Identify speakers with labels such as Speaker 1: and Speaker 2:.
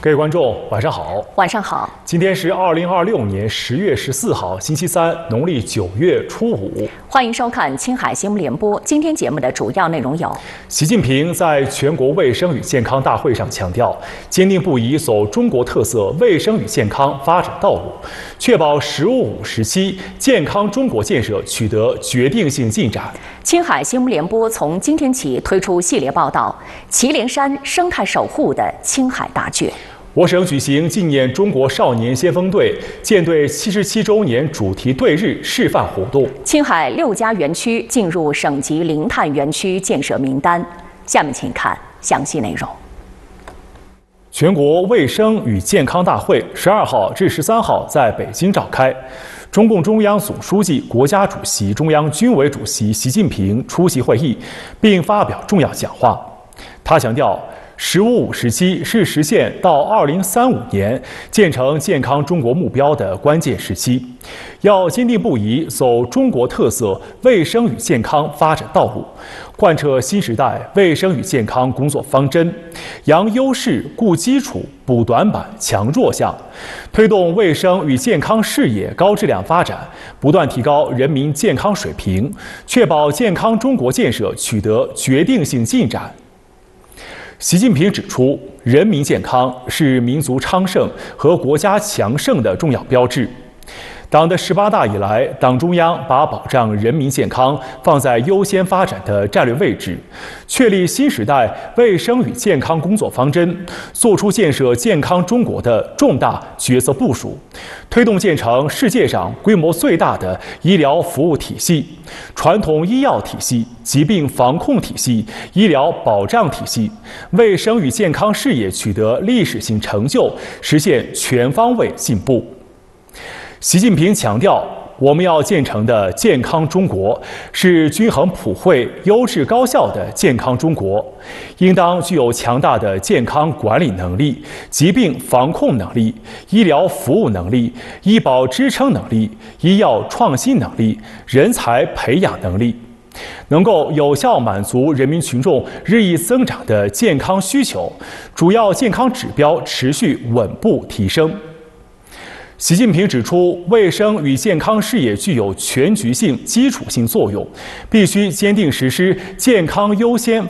Speaker 1: 各位观众，晚上好。
Speaker 2: 晚上好。
Speaker 1: 今天是2026年10月14号，星期三，农历9月初5。
Speaker 2: 欢迎收看青海新闻联播。今天节目的主要内容有：
Speaker 1: 习近平在全国卫生与健康大会上强调，坚定不移走中国特色卫生与健康发展道路，确保“十五五”时期健康中国建设取得决定性进展。
Speaker 2: 青海新闻联播从今天起推出系列报道《祁连山生态守护的青海大剧》。
Speaker 1: 我省举行纪念中国少年先锋队舰队77周年主题队日示范活动。
Speaker 2: 青海6家园区进入省级零碳园区建设名单。下面请看详细内容。
Speaker 1: 全国卫生与健康大会12号至13号在北京召开，中共中央总书记、国家主席、中央军委主席习近平出席会议，并发表重要讲话。他强调，“十五五”时期是实现到2035年建成健康中国目标的关键时期，要坚定不移走中国特色卫生与健康发展道路，贯彻新时代卫生与健康工作方针，扬优势、固基础、补短板、强弱项，推动卫生与健康事业高质量发展，不断提高人民健康水平，确保健康中国建设取得决定性进展。习近平指出，人民健康是民族昌盛和国家强盛的重要标志。党的18大以来，党中央把保障人民健康放在优先发展的战略位置，确立新时代卫生与健康工作方针，作出建设健康中国的重大决策部署，推动建成世界上规模最大的医疗服务体系、传统医药体系、疾病防控体系、医疗保障体系，卫生与健康事业取得历史性成就，实现全方位进步。习近平强调，我们要建成的健康中国是均衡普惠、优质高效的健康中国，应当具有强大的健康管理能力、疾病防控能力、医疗服务能力、医保支撑能力、医药创新能力、人才培养能力，能够有效满足人民群众日益增长的健康需求，主要健康指标持续稳步提升。习近平指出，卫生与健康事业具有全局性、基础性作用，必须坚定实施健康优先